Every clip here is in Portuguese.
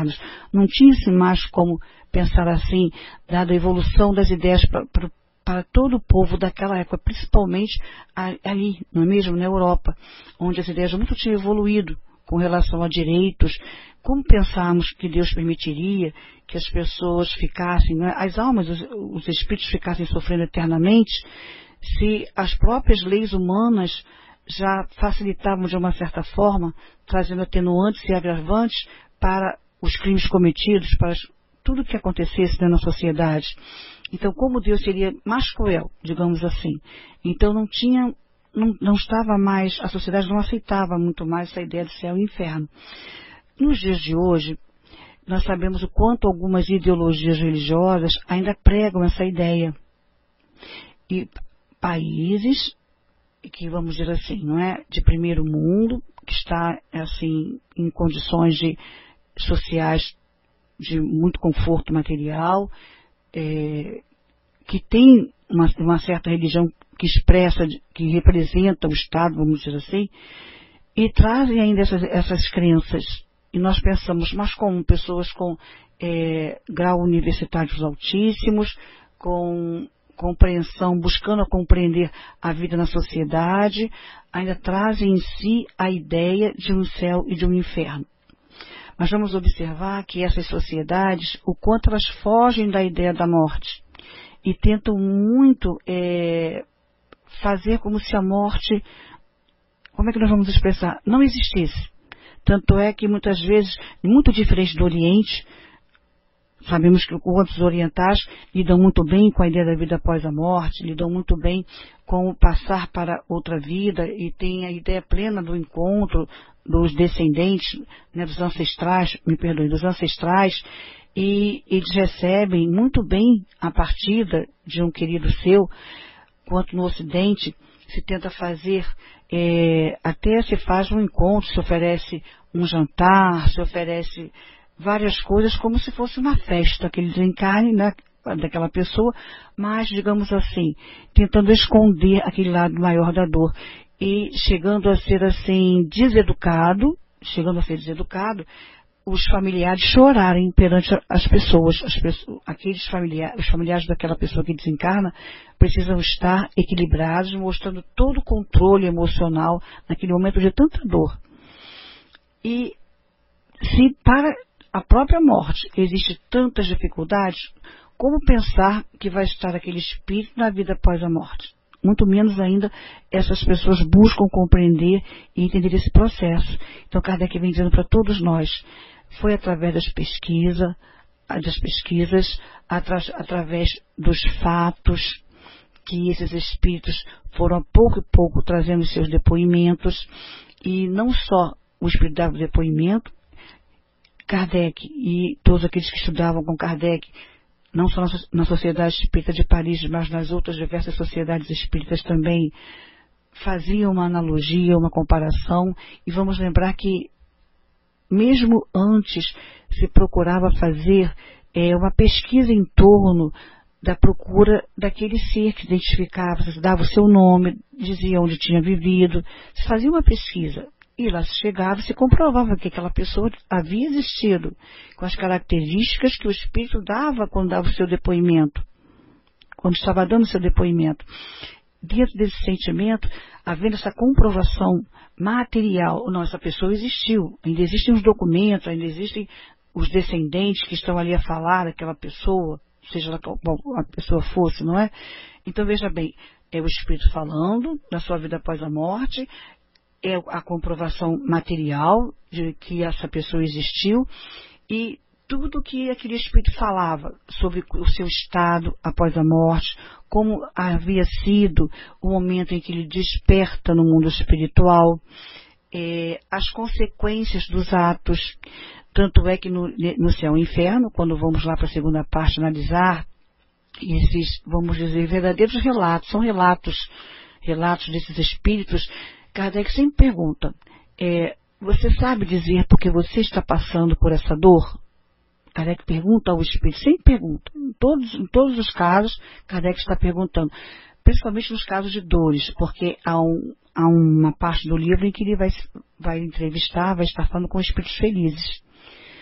encarnados. Não tinha-se mais como pensar assim, dada a evolução das ideias para todo o povo daquela época, principalmente ali, não é mesmo, na Europa, onde as ideias muito tinham evoluído com relação a direitos. Como pensarmos que Deus permitiria que as pessoas ficassem, né, as almas, os espíritos ficassem sofrendo eternamente, se as próprias leis humanas já facilitavam de uma certa forma, trazendo atenuantes e agravantes para os crimes cometidos, para tudo que acontecesse, né, na sociedade. Então, como Deus seria mais cruel, digamos assim. Então, não estava mais, a sociedade não aceitava muito mais essa ideia de céu e inferno. Nos dias de hoje, nós sabemos o quanto algumas ideologias religiosas ainda pregam essa ideia. E países que, vamos dizer assim, não é, de primeiro mundo, que está assim em condições sociais de muito conforto material, que tem uma certa religião que expressa, que representa o Estado, vamos dizer assim, e trazem ainda essas crenças. E nós pensamos, mas como pessoas com grau universitários altíssimos, com compreensão, buscando compreender a vida na sociedade, ainda trazem em si a ideia de um céu e de um inferno. Mas vamos observar que essas sociedades, o quanto elas fogem da ideia da morte e tentam muito fazer como se a morte, como é que nós vamos expressar, não existisse. Tanto é que muitas vezes, muito diferente do Oriente, sabemos que os orientais lidam muito bem com a ideia da vida após a morte, lidam muito bem com o passar para outra vida e tem a ideia plena do encontro dos descendentes, né, dos ancestrais, dos ancestrais, e eles recebem muito bem a partida de um querido seu, quanto no Ocidente se tenta fazer, até se faz um encontro, se oferece um jantar, se oferece várias coisas como se fosse uma festa, que eles encarnem, né, daquela pessoa, mas, digamos assim, tentando esconder aquele lado maior da dor e chegando a ser assim deseducado, os familiares chorarem perante as pessoas, os familiares daquela pessoa que desencarna precisam estar equilibrados, mostrando todo o controle emocional naquele momento de tanta dor. E se para a própria morte existe tantas dificuldades, como pensar que vai estar aquele espírito na vida após a morte? Muito menos ainda essas pessoas buscam compreender e entender esse processo. Então Kardec vem dizendo para todos nós, foi através das pesquisas, através dos fatos, que esses espíritos foram a pouco e pouco trazendo seus depoimentos, e não só o espírito dava o depoimento, Kardec e todos aqueles que estudavam com Kardec, não só na Sociedade Espírita de Paris, mas nas outras diversas sociedades espíritas também, faziam uma analogia, uma comparação, e vamos lembrar que mesmo antes se procurava fazer uma pesquisa em torno da procura daquele ser que se identificava, se dava o seu nome, dizia onde tinha vivido, se fazia uma pesquisa. E lá se chegava, se comprovava que aquela pessoa havia existido, com as características que o espírito dava quando dava o seu depoimento, quando estava dando o seu depoimento. Dentro desse sentimento, havendo essa comprovação material, não, essa pessoa existiu, ainda existem os documentos, ainda existem os descendentes que estão ali a falar aquela pessoa, seja lá qual a pessoa fosse, não é? Então veja bem, é o espírito falando da sua vida após a morte, é a comprovação material de que essa pessoa existiu, e tudo que aquele espírito falava sobre o seu estado após a morte, como havia sido o momento em que ele desperta no mundo espiritual, as consequências dos atos. Tanto é que no Céu e Inferno, quando vamos lá para a segunda parte analisar esses, vamos dizer, verdadeiros relatos, são relatos desses espíritos, Kardec sempre pergunta, você sabe dizer por que você está passando por essa dor? Kardec pergunta ao espírito, sempre pergunta. Em todos os casos, Kardec está perguntando, principalmente nos casos de dores, porque há uma parte do livro em que ele vai entrevistar, vai estar falando com espíritos felizes.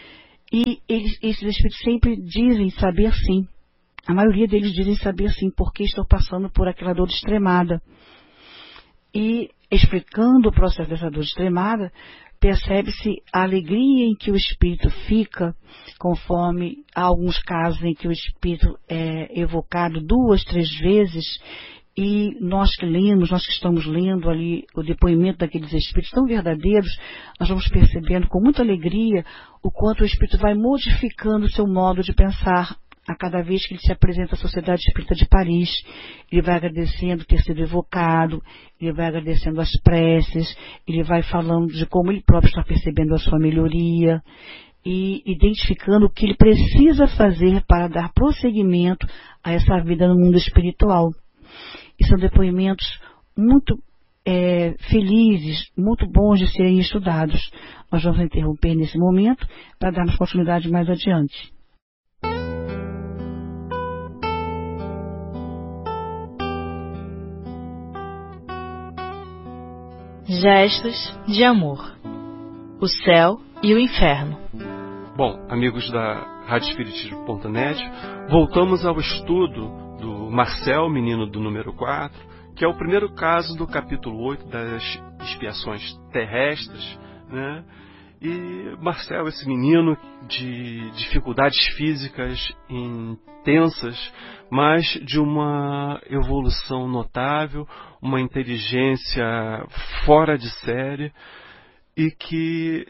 E esses espíritos sempre dizem saber sim. A maioria deles dizem saber sim, porque estão passando por aquela dor extremada. E explicando o processo dessa dor extremada, percebe-se a alegria em que o espírito fica, conforme há alguns casos em que o espírito é evocado 2, 3 vezes, e nós que estamos lendo ali o depoimento daqueles espíritos tão verdadeiros, nós vamos percebendo com muita alegria o quanto o espírito vai modificando o seu modo de pensar a cada vez que ele se apresenta à Sociedade Espírita de Paris. Ele vai agradecendo ter sido evocado, ele vai agradecendo as preces, ele vai falando de como ele próprio está percebendo a sua melhoria e identificando o que ele precisa fazer para dar prosseguimento a essa vida no mundo espiritual. E são depoimentos muito felizes, muito bons de serem estudados. Nós vamos interromper nesse momento para darmos continuidade mais adiante. Gestos de amor. O céu e o inferno. Bom, amigos da RádioEspiritismo.net, voltamos ao estudo do Marcel, menino do número 4, que é o primeiro caso do capítulo 8 das expiações terrestres, né? E Marcel, esse menino de dificuldades físicas intensas, mas de uma evolução notável, uma inteligência fora de série, e que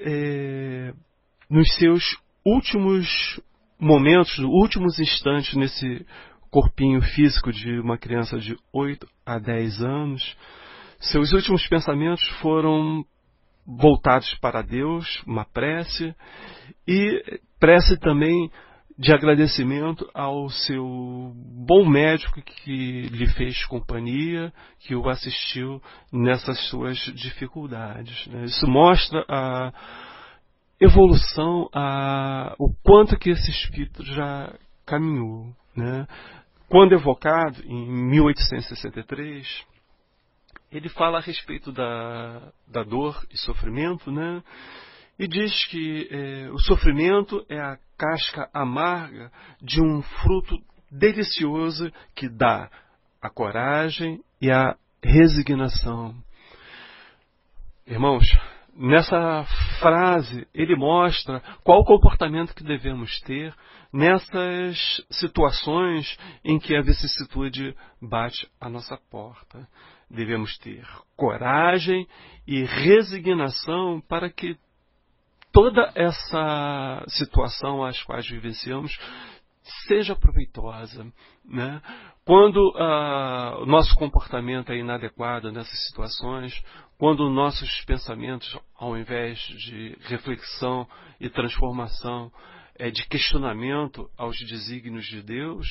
nos seus últimos momentos, últimos instantes nesse corpinho físico de uma criança de 8 a 10 anos, seus últimos pensamentos foram voltados para Deus, uma prece, e prece também de agradecimento ao seu bom médico que lhe fez companhia, que o assistiu nessas suas dificuldades. Isso mostra a evolução, o quanto que esse espírito já caminhou, né? Quando evocado, em 1863, ele fala a respeito da dor e sofrimento, né? E diz que o sofrimento é a casca amarga de um fruto delicioso que dá a coragem e a resignação. Irmãos, nessa frase ele mostra qual o comportamento que devemos ter nessas situações em que a vicissitude bate à nossa porta. Devemos ter coragem e resignação para que toda essa situação às quais vivenciamos seja proveitosa, né? Quando o nosso comportamento é inadequado nessas situações, quando nossos pensamentos, ao invés de reflexão e transformação, de questionamento aos desígnios de Deus,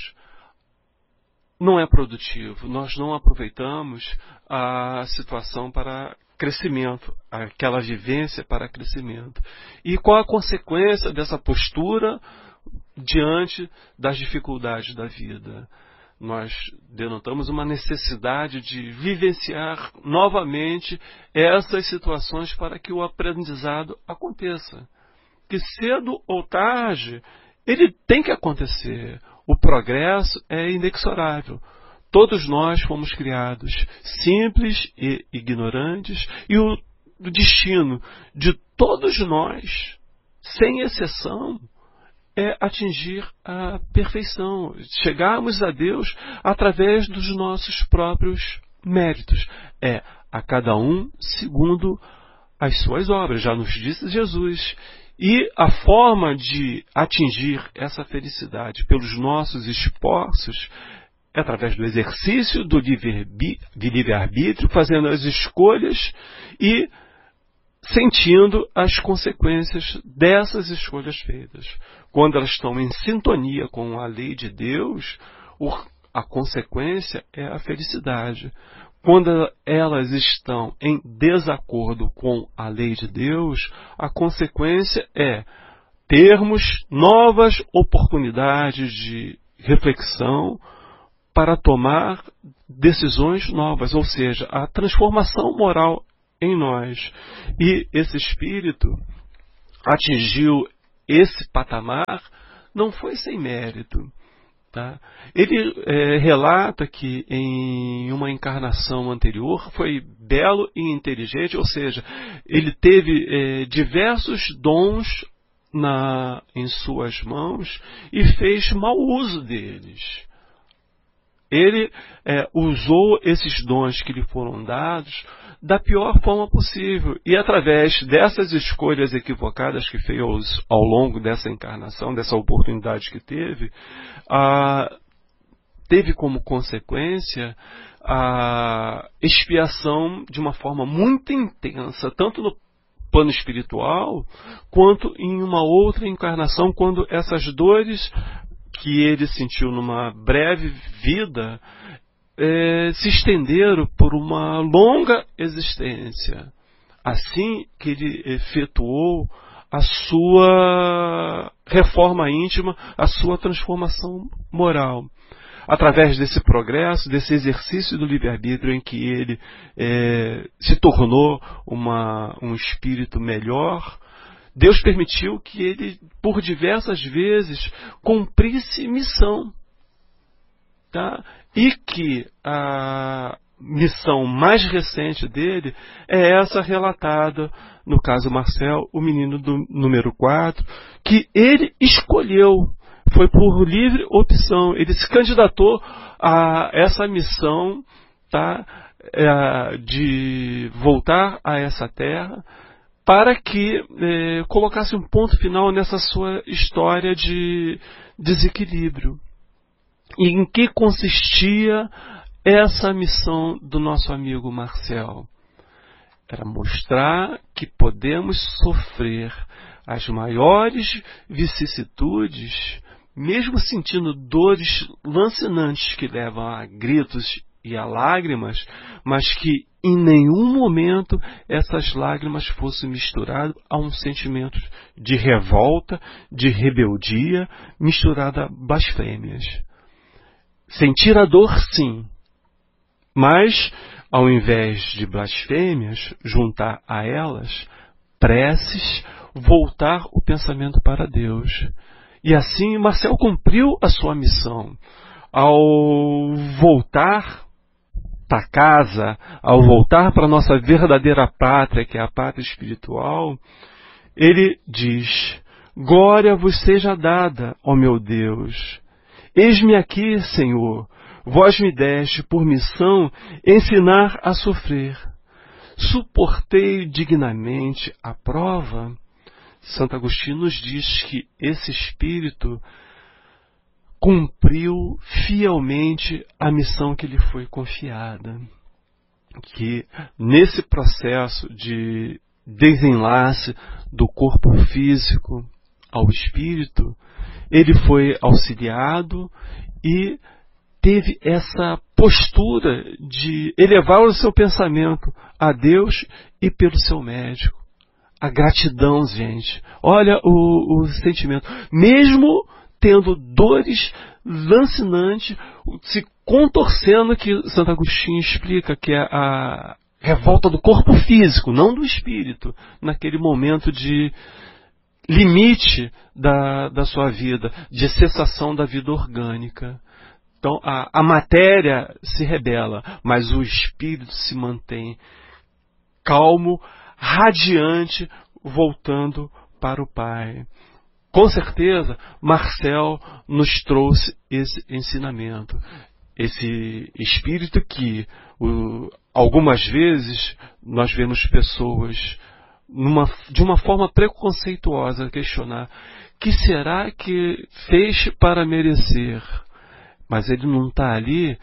não é produtivo. Nós não aproveitamos a situação para crescimento, aquela vivência para crescimento. E qual a consequência dessa postura diante das dificuldades da vida? Nós denotamos uma necessidade de vivenciar novamente essas situações para que o aprendizado aconteça. Que cedo ou tarde ele tem que acontecer. O progresso é inexorável. Todos nós fomos criados simples e ignorantes, e o destino de todos nós, sem exceção, é atingir a perfeição, chegarmos a Deus através dos nossos próprios méritos. É a cada um segundo as suas obras, já nos disse Jesus. E a forma de atingir essa felicidade pelos nossos esforços é através do exercício do livre-arbítrio, fazendo as escolhas e sentindo as consequências dessas escolhas feitas. Quando elas estão em sintonia com a lei de Deus, a consequência é a felicidade. Quando elas estão em desacordo com a lei de Deus, a consequência é termos novas oportunidades de reflexão para tomar decisões novas, ou seja, a transformação moral em nós. E esse espírito atingiu esse patamar não foi sem mérito. Tá? Ele relata que em uma encarnação anterior foi belo e inteligente, ou seja, ele teve diversos dons em suas mãos e fez mau uso deles. Ele usou esses dons que lhe foram dados da pior forma possível. E através dessas escolhas equivocadas que fez ao longo dessa encarnação, dessa oportunidade que teve, teve como consequência a expiação de uma forma muito intensa, tanto no plano espiritual, quanto em uma outra encarnação, quando essas dores que ele sentiu numa breve vida se estenderam por uma longa existência. Assim que ele efetuou a sua reforma íntima, a sua transformação moral. Através desse progresso, desse exercício do livre-arbítrio em que ele se tornou um espírito melhor, Deus permitiu que ele, por diversas vezes, cumprisse missão. Tá? E que a missão mais recente dele é essa relatada, no caso Marcel, o menino do número 4, que ele escolheu, foi por livre opção, ele se candidatou a essa missão, tá? De voltar a essa terra, para que colocasse um ponto final nessa sua história de desequilíbrio. E em que consistia essa missão do nosso amigo Marcel? Era mostrar que podemos sofrer as maiores vicissitudes, mesmo sentindo dores lancinantes que levam a gritos e a lágrimas, mas que em nenhum momento essas lágrimas fossem misturadas a um sentimento de revolta, de rebeldia, misturada a blasfêmias. Sentir a dor, sim, mas, ao invés de blasfêmias, juntar a elas preces, voltar o pensamento para Deus. E assim, Marcel cumpriu a sua missão. Ao voltar para casa, ao voltar para a nossa verdadeira pátria, que é a pátria espiritual, ele diz: glória vos seja dada, ó meu Deus. Eis-me aqui, Senhor, vós me deste por missão ensinar a sofrer. Suportei dignamente a prova. Santo Agostinho nos diz que esse espírito cumpriu fielmente a missão que lhe foi confiada. Que nesse processo de desenlace do corpo físico ao espírito, ele foi auxiliado e teve essa postura de elevar o seu pensamento a Deus e pelo seu médico. A gratidão, gente. Olha o sentimento. Mesmo tendo dores lancinantes, se contorcendo, que Santo Agostinho explica que é a revolta do corpo físico, não do espírito, naquele momento de limite da sua vida, de cessação da vida orgânica. Então, a matéria se rebela, mas o espírito se mantém calmo, radiante, voltando para o Pai. Com certeza, Marcel nos trouxe esse ensinamento. Esse espírito que, algumas vezes, nós vemos pessoas de uma forma preconceituosa questionar: que será que fez para merecer? Mas ele não está ali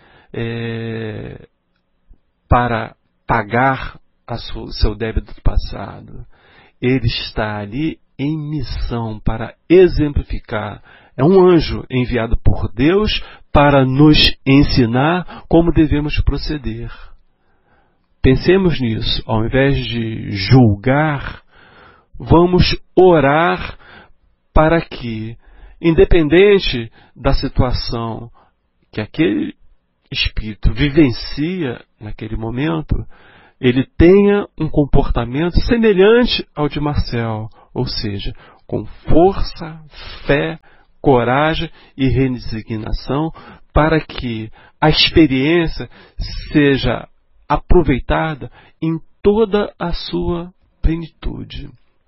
para pagar seu débito do passado. Ele está ali em missão para exemplificar. É um anjo enviado por Deus para nos ensinar como devemos proceder. Pensemos nisso. Ao invés de julgar, vamos orar para que, independente da situação que aquele espírito vivencia naquele momento, ele tenha um comportamento semelhante ao de Marcel, ou seja, com força, fé, coragem e resignação, para que a experiência seja aproveitada em toda a sua plenitude.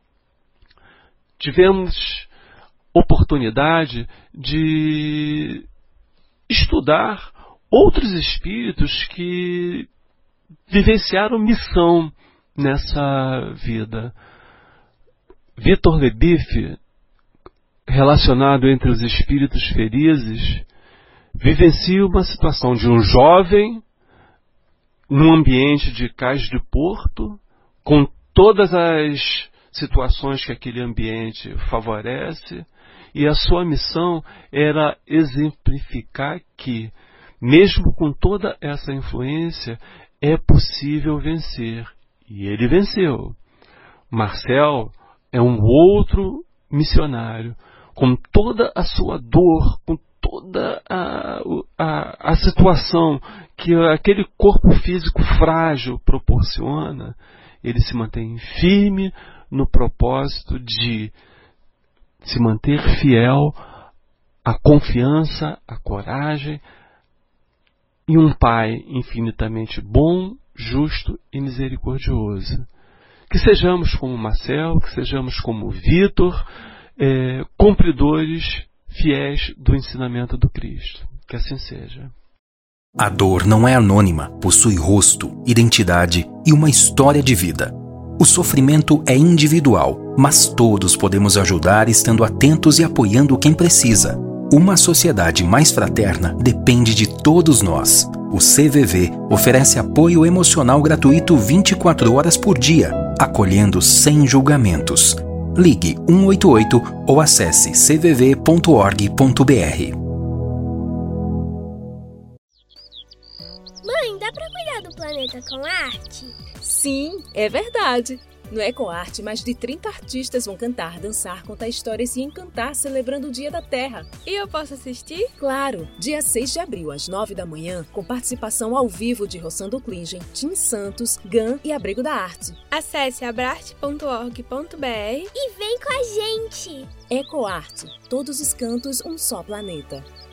Tivemos oportunidade de estudar outros espíritos que vivenciaram missão nessa vida. Victor Leboeuf, relacionado entre os espíritos felizes, vivencia uma situação de um jovem num ambiente de cais de porto, com todas as situações que aquele ambiente favorece, e a sua missão era exemplificar que, mesmo com toda essa influência, é possível vencer. E ele venceu. Marcel é um outro missionário, com toda a sua dor, com toda a situação que aquele corpo físico frágil proporciona, ele se mantém firme no propósito de se manter fiel à confiança, à coragem e um Pai infinitamente bom, justo e misericordioso. Que sejamos como Marcel, que sejamos como Victor, cumpridores fiéis do ensinamento do Cristo. Que assim seja. A dor não é anônima, possui rosto, identidade e uma história de vida. O sofrimento é individual, mas todos podemos ajudar estando atentos e apoiando quem precisa. Uma sociedade mais fraterna depende de todos nós. O CVV oferece apoio emocional gratuito 24 horas por dia, acolhendo sem julgamentos. Ligue 188 ou acesse cvv.org.br. Mãe, dá pra cuidar do planeta com arte? Sim, é verdade. No EcoArte, mais de 30 artistas vão cantar, dançar, contar histórias e encantar celebrando o Dia da Terra. E eu posso assistir? Claro! Dia 6 de abril, às 9 da manhã, com participação ao vivo de Rossando Klingen, Tim Santos, GAN e Abrigo da Arte. Acesse abrarte.org.br e vem com a gente! EcoArte, todos os cantos, um só planeta.